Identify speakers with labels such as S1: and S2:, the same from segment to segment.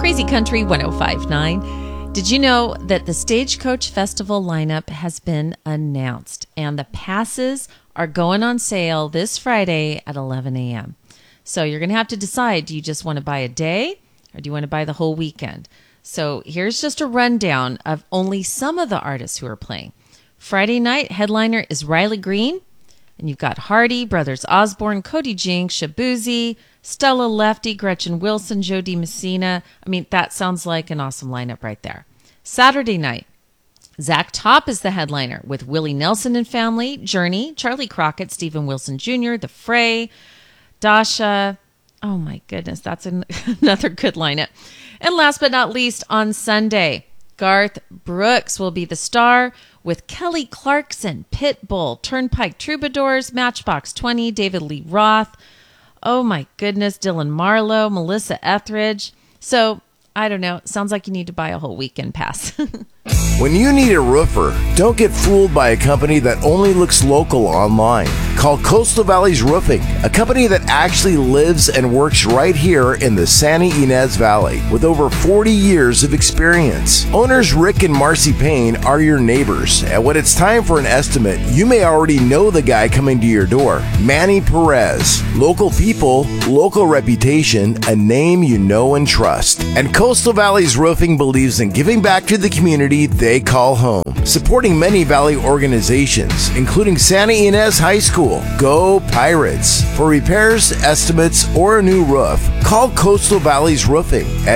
S1: Crazy Country 105.9. Did you know that the Stagecoach Festival lineup has been announced and the passes are going on sale this Friday at 11 a.m.? So you're going to have to decide, do you just want to buy a day or do you want to buy the whole weekend? So here's just a rundown of only some of the artists who are playing. Friday night, headliner is Riley Green. And you've got Hardy, Brothers Osborne, Cody Jinks, Shabuzi, Stella Lefty, Gretchen Wilson, Joe DiMessina. I mean, that sounds like an awesome lineup right there. Saturday night, Zach Top is the headliner with Willie Nelson and Family, Journey, Charlie Crockett, Stephen Wilson Jr., The Fray, Dasha. Oh my goodness, that's another good lineup. And last but not least, on Sunday, Garth Brooks will be the star with Kelly Clarkson, Pitbull, Turnpike Troubadours, Matchbox 20, David Lee Roth. Oh my goodness, Dylan Marlowe, Melissa Etheridge. So, I don't know. Sounds like you need to buy a whole weekend pass.
S2: When you need a roofer, don't get fooled by a company that only looks local online. Call Coastal Valleys Roofing, a company that actually lives and works right here in the Santa Ynez Valley with over 40 years of experience. Owners Rick and Marcy Payne are your neighbors, and when it's time for an estimate, you may already know the guy coming to your door. Manny Perez. Local people, local reputation, a name you know and trust. And Coastal Valleys Roofing believes in giving back to the community they call home, supporting many Valley organizations, including Santa Ynez High School. Go Pirates! For repairs, estimates, or a new roof, call Coastal Valleys Roofing at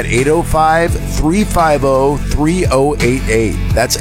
S2: 805-350-3088. That's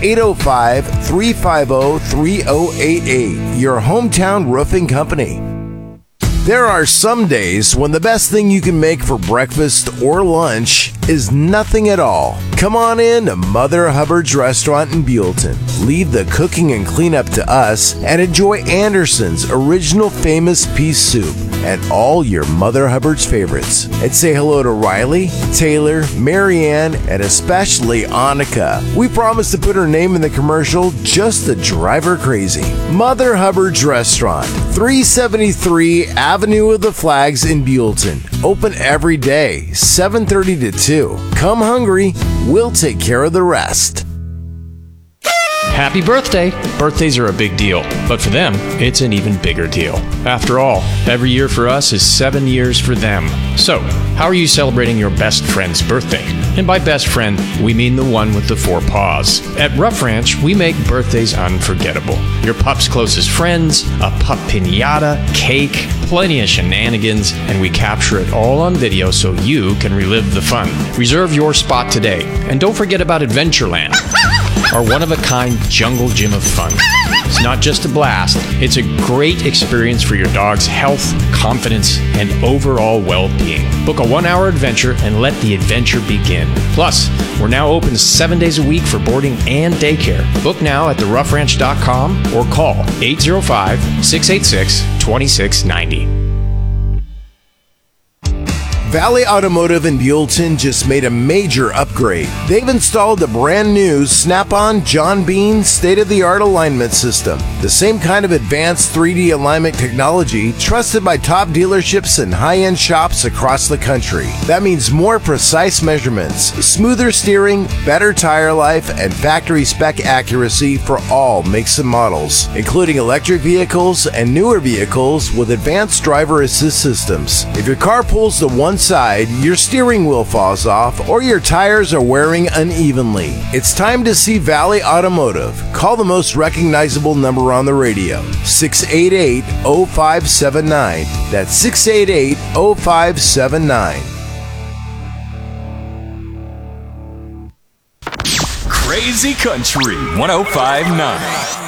S2: 805-350-3088. Your hometown roofing company. There are some days when the best thing you can make for breakfast or lunch is nothing at all. Come on in to Mother Hubbard's Restaurant in Buellton. Leave the cooking and cleanup to us and enjoy Anderson's original famous peas soup and all your Mother Hubbard's favorites. And say hello to Riley, Taylor, Marianne, and especially Annika. We promise to put her name in the commercial just to drive her crazy. Mother Hubbard's Restaurant, 373 Avenue of the Flags in Buellton. Open every day, 7:30 to 2. Come hungry, we'll take care of the rest.
S3: Happy birthday! Birthdays are a big deal, but for them, it's an even bigger deal. After all, every year for us is 7 years for them. So, how are you celebrating your best friend's birthday? And by best friend, we mean the one with the 4 paws. At Rough Ranch, we make birthdays unforgettable. Your pup's closest friends, a pup piñata, cake, plenty of shenanigans, and we capture it all on video so you can relive the fun. Reserve your spot today, and don't forget about Adventureland, our one-of-a-kind jungle gym of fun. It's not just a blast, it's a great experience for your dog's health, confidence, and overall well-being. Book a 1-hour adventure and let the adventure begin. Plus, we're now open 7 days a week for boarding and daycare. Book now at theroughranch.com or call 805-686-2690.
S2: Valley Automotive in Buellton just made a major upgrade. They've installed the brand new Snap-on John Bean state-of-the-art alignment system. The same kind of advanced 3D alignment technology trusted by top dealerships and high-end shops across the country. That means more precise measurements, smoother steering, better tire life, and factory spec accuracy for all makes and models, including electric vehicles and newer vehicles with advanced driver assist systems. If your car pulls to one side, your steering wheel falls off, or your tires are wearing unevenly, it's time to see Valley Automotive. Call the most recognizable number on the radio, 688-0579. That's 688-0579.
S4: Crazy Country 105.9.